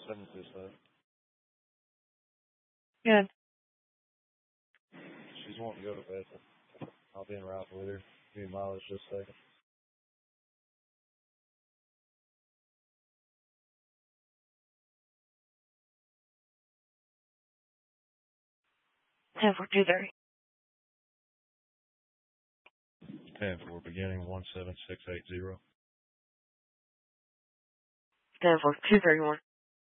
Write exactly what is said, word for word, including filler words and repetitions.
seven two seven. Good. She's wanting to go to bed. I'll be in route with her. Give me mileage just a second. ten four two thirty. ten four, beginning one seven six eight zero. ten four two thirty-one.